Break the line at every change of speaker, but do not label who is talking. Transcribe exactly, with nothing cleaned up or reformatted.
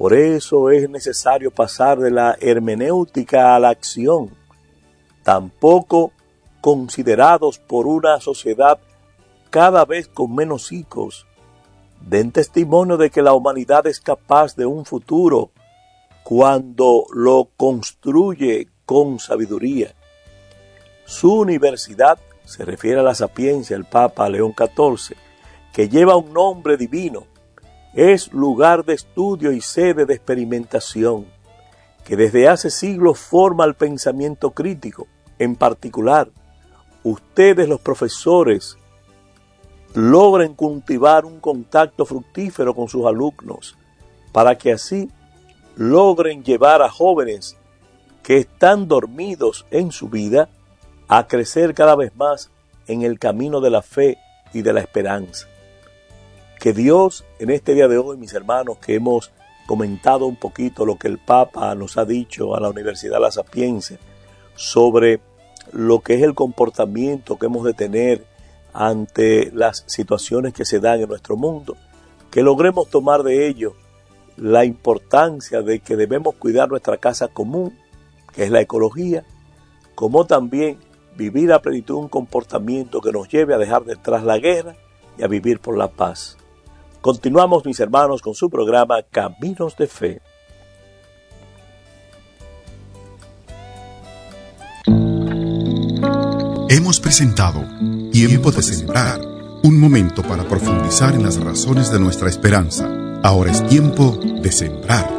Por eso es necesario pasar de la hermenéutica a la acción. Tampoco considerados por una sociedad cada vez con menos hijos, den testimonio de que la humanidad es capaz de un futuro cuando lo construye con sabiduría. Su universidad, se refiere a la sapiencia el Papa León catorce, que lleva un nombre divino, es lugar de estudio y sede de experimentación, que desde hace siglos forma el pensamiento crítico. En particular, ustedes los profesores logren cultivar un contacto fructífero con sus alumnos, para que así logren llevar a jóvenes que están dormidos en su vida a crecer cada vez más en el camino de la fe y de la esperanza. Que Dios, en este día de hoy, mis hermanos, que hemos comentado un poquito lo que el Papa nos ha dicho a la Universidad La Sapienza sobre lo que es el comportamiento que hemos de tener ante las situaciones que se dan en nuestro mundo, que logremos tomar de ello la importancia de que debemos cuidar nuestra casa común, que es la ecología, como también vivir a plenitud un comportamiento que nos lleve a dejar detrás la guerra y a vivir por la paz. Continuamos, mis hermanos, con su programa Caminos de Fe.
Hemos presentado Tiempo de Sembrar, un momento para profundizar en las razones de nuestra esperanza. Ahora es tiempo de sembrar.